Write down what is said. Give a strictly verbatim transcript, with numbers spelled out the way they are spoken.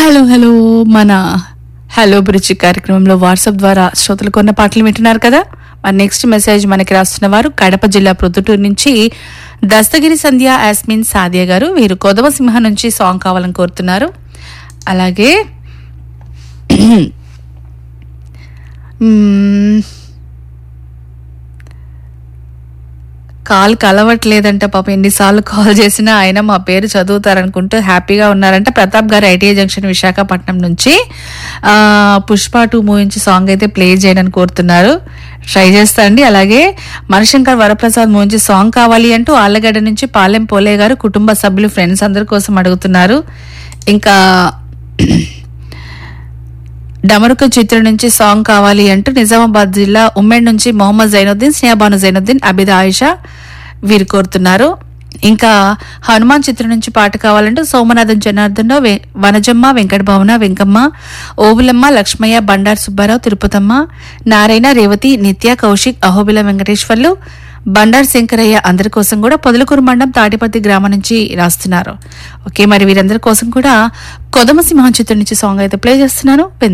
Hello hello మన hello bridge కార్యక్రమంలో WhatsApp ద్వారా శ్రోతలు కొన్న పాటలు వింటున్నారు కదా. మన నెక్స్ట్ మెసేజ్ మనకి రాస్తున్న వారు కడప జిల్లా ప్రొద్దుటూరు నుంచి దస్తగిరి సంధ్య యాస్మిన్ సాదియా గారు. వీరు కొదవ సింహ నుంచి సాంగ్ కావాలని కోరుతున్నారు. అలాగే కాల్ కలవట్లేదంట పాప, ఎన్నిసార్లు కాల్ చేసినా ఆయన మా పేరు చదువుతారనుకుంటూ హ్యాపీగా ఉన్నారంట. ప్రతాప్ గారు ఐటీఐ జంక్షన్ విశాఖపట్నం నుంచి ఆ పుష్ప టూ మూవీ నుంచి సాంగ్ అయితే ప్లే చేయడానికి కోరుతున్నారు. ట్రై చేస్తా అండి. అలాగే మనశంకర్ వరప్రసాద్ మూవీ నుంచి సాంగ్ కావాలి అంటూ ఆళ్లగడ్డ నుంచి పాలెం పోలే గారు కుటుంబ సభ్యులు ఫ్రెండ్స్ అందరి కోసం అడుగుతున్నారు. ఇంకా డమరుక చిత్రం నుంచి సాంగ్ కావాలి అంటూ నిజామాబాద్ జిల్లా ఉమ్మడి నుంచి మొహమ్మద్ జైనుద్దీన్, స్నేహబాను జైనుద్దీన్, అబిద ఆయిషా వీరు కోరుతున్నారు. ఇంకా హనుమాన్ చిత్రం నుంచి పాట కావాలంటూ సోమనాథన్ జనార్దన్ రావు, వనజమ్మ, వెంకట భావన, వెంకమ్మ, ఓబులమ్మ, లక్ష్మయ్య, బండారు సుబ్బారావు, తిరుపతమ్మ, నారాయణ, రేవతి, నిత్య, కౌశిక్, అహోబిల వెంకటేశ్వర్లు, బండారు శంకరయ్య అందరి కోసం కూడా పొదలకూరు మండలం తాటిపత్తి గ్రామం నుంచి రాస్తున్నారు. ఓకే, మరి వీరందరి కోసం కూడా కొదమ సింహం చిత్రం నుంచి సాంగ్ అయితే ప్లే చేస్తున్నాను.